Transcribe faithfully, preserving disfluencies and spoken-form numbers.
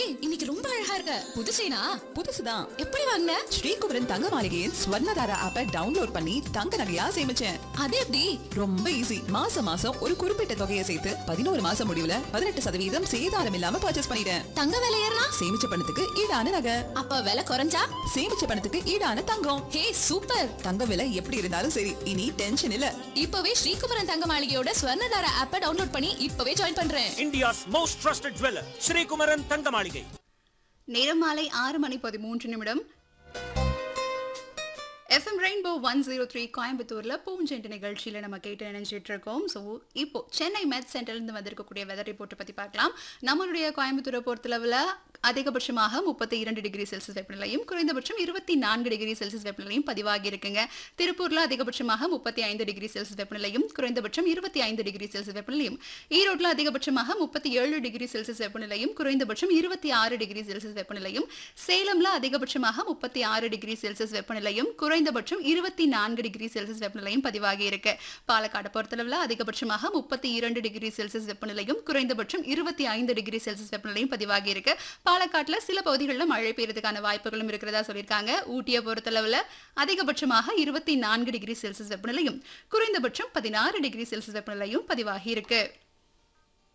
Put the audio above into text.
ஏய் இன்னைக்கு ரொம்ப அழகா இருக்க. புது செயினா? புதுசுதான். எப்படி வாங்குன? ஸ்ரீகுமரன் தங்க மாளிகையின் ஸ்வர்ணதாரா ஆப்பை டவுன்லோட் பண்ணி தங்க நகையா சேமிச்சேன். அது எப்படி? ரொம்ப ஈஸி. மாசம் மாசம் ஒரு குறிப்பிட்ட தொகையை சேர்த்து பதினோரு மாசம் முடிவுல பதினெட்டு சதவீதம் சேதாரம் இல்லாம பர்ச்சேஸ் பண்ணிட்டேன். தங்க விலை ஏறனா? சேமிச்ச பணத்துக்கு ஈடான நகை. அப்ப விலை குறைஞ்சா? சேமிச்ச பணத்துக்கு ஈடான தங்கம். ஹே சூப்பர். தங்க விலை எப்படி இருந்தாலும் சரி, இனி டென்ஷன் இல்ல. இப்பவே ஸ்ரீகுமரன் தங்க மாளிகையோட ஸ்வர்ணதாரா ஆப்பை டவுன்லோட் பண்ணி இப்பவே ஜாயின் பண்றேன். India's most trusted jeweler, Srikumaran தங்க மாளிகை. நேரம் மாலை ஆறு மணி பதிமூன்று நிமிடம். FM rainbow one zero three கோயம்புத்தூர்ல பூஞ்செண்டு நிகழ்ச்சியில நம்ம கேட்டு நினைச்சிட்டு இருக்கோம். ஸோ இப்போ சென்னை மெட் சென்டர்லேருந்து வந்திருக்கக்கூடிய வெதர் ரிப்போர்ட்டை பத்தி பார்க்கலாம். நம்மளுடைய கோயம்புத்தூரை பொறுத்தளவில் அதிகபட்சமாக முப்பத்தி இரண்டு டிகிரி செல்சியஸ் வெப்பநிலையும் குறைந்தபட்சம் இருபத்தி நான்கு டிகிரி செல்சியஸ் வெப்பநிலையும் பதிவாகி இருக்குங்க. திருப்பூர்ல அதிகபட்சமாக முப்பத்தி ஐந்து டிகிரி செல்சியஸ் வெப்பநிலையும் குறைந்தபட்சம் இருபத்தி ஐந்து டிகிரி செல்சியஸ் வெப்பநிலையும், ஈரோட்டில் அதிகபட்சமாக முப்பத்தி ஏழு டிகிரி செல்சியஸ் வெப்பநிலையும் குறைந்தபட்சம் இருபத்தி ஆறு டிகிரி செல்சியஸ் வெப்பநிலையும், சேலம்ல அதிகபட்சமாக முப்பத்தி ஆறு டிகிரி செல்சியஸ் வெப்பநிலையும் குறைந்தபட்சம் இருபத்தி நான்கு டிகிரி செல்சியஸ் வெப்பநிலையும் பதிவாகி இருக்கு. பாலக்காடு பொறுத்தளவில் அதிகபட்சமாக முப்பத்தி இரண்டு டிகிரி செல்சியஸ் வெப்பநிலையும் குறைந்தபட்சம் இருபத்தி ஐந்து டிகிரி செல்சியஸ் வெப்பநிலையும் பதிவாகி இருக்கு. பாலக்காட்டுல சில பகுதிகளில் மழை பெய்யறதுக்கான வாய்ப்புகளும் இருக்கிறதா சொல்லியிருக்காங்க. ஊட்டியை பொறுத்தளவில் அதிகபட்சமாக இருபத்தி நான்கு டிகிரி செல்சியஸ் வெப்பநிலையும் குறைந்தபட்சம் பதினாறு டிகிரி செல்சியஸ் வெப்பநிலையும் பதிவாகி இருக்கு.